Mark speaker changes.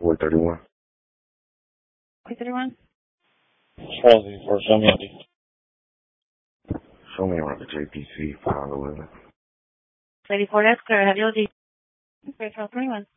Speaker 1: 431.
Speaker 2: 431?
Speaker 3: Charlie, for show me ID.
Speaker 1: Show me around the JPC, 511.
Speaker 2: 84, that's clear. Have your ID. Okay, 1221.